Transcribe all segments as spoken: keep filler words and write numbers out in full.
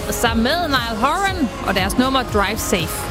sammen med Niall Horan og deres nummer Drive Safe.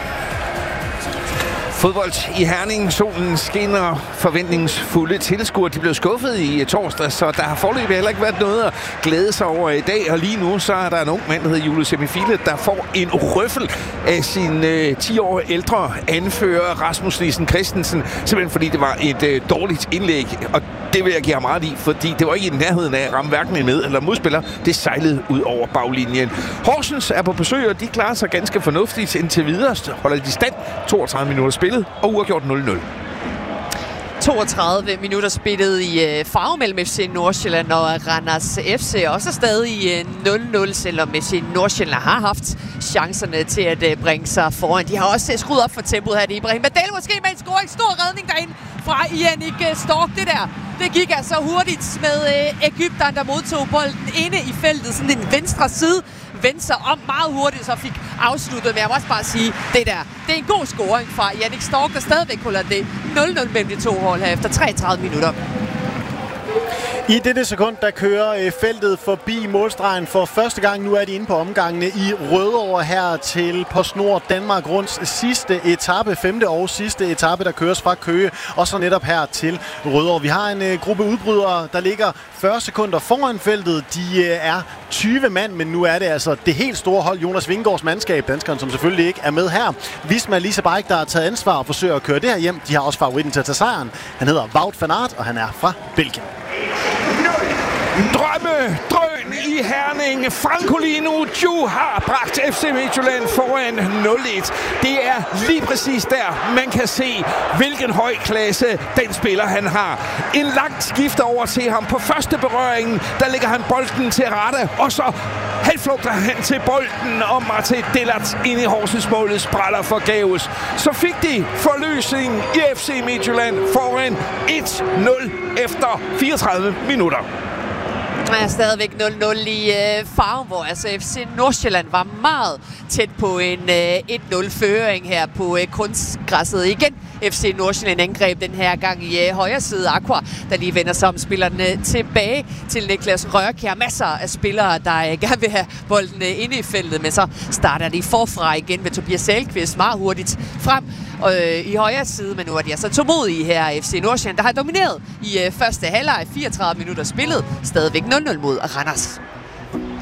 Fodbold i Herning. Solen skinner, forventningsfulde tilskuere. De blev skuffet i torsdag, så der har foreløbig heller ikke været noget at glæde sig over i dag. Og lige nu så er der en ung mand, der hedder Julius Semifile, der får en røffel af sin øh, ti år ældre anfører Rasmus Nielsen Christensen. Simpelthen fordi det var et øh, dårligt indlæg. Og det vil jeg give ham ret i, fordi det var ikke i nærheden af at ramme hverken en med- eller modspiller. Det sejlede ud over baglinjen. Horsens er på besøg, og de klarer sig ganske fornuftigt indtil videre. Holder de stand. toogtredive minutter spillet og uafgjort nul nul. toogtredive minutter spillet i øh, farve mellem F C Nordsjælland og Randers F C. Også stadig øh, nul nul, selvom F C Nordsjælland har haft chancerne til at øh, bringe sig foran. De har også øh, skruet op for tempoet her. Det er Ibrahim Badel måske med en scoring. Stor redning derinde fra Yannick Stork. Det der, det gik altså hurtigt med øh, Egypteren, der modtog bolden inde i feltet. Sådan en venstre side. Vendte sig om meget hurtigt, så fik afsluttet. Men jeg må også bare sige, det der, det er en god scoring fra Yannick Stork, der stadigvæk holder det nul nul mellem de to hold her efter treogtredive minutter. I dette sekund, der kører øh, feltet forbi målstregen for første gang. Nu er de inde på omgangene i Rødovre her til PostNord Danmark Runds sidste etape, femte og sidste etape, der køres fra Køge, og så netop her til Rødovre. Vi har en øh, gruppe udbrydere, der ligger fyrre sekunder foran feltet. De øh, er tyve mand, men nu er det altså det helt store hold, Jonas Vingegaards mandskab, danskeren, som selvfølgelig ikke er med her. Visma Lisa Bike, der har taget ansvar og forsøger at køre det her hjem. De har også favoritten til at tage sejren. Han hedder Wout van Aert, og han er fra Belgien. Drømme, drøn i Herning. Francolino Ju har bragt F C Midtjylland foran nul et. Det er lige præcis der, man kan se, hvilken høj klasse den spiller han har. En langt skift over til ham. På første berøring, der lægger han bolden til rette, og så halvflugter han til bolden, og Martin Dillert ind i Horsens målet spræller forgæves. Så fik de forløsning i F C Midtjylland foran et nul efter fireogtredive minutter. Der er stadigvæk nul nul i øh, farven, hvor altså F C Nordsjælland var meget tæt på en øh, et nul-føring her på øh, kunstgræsset. Igen F C Nordsjælland angreb den her gang i øh, højre side. Aqua, der lige vender sig om spillerne tilbage til Niklas Rørkjær. Masser af spillere, der øh, gerne vil have bolden øh, inde i feltet, men så starter de forfra igen ved Tobias Salkvist meget hurtigt frem øh, i højre side. Men nu er de altså tålmodige her F C Nordsjælland, der har domineret i øh, første halvleg. fireogtredive minutter spillet. Stadigvæk nul nul mod Randers.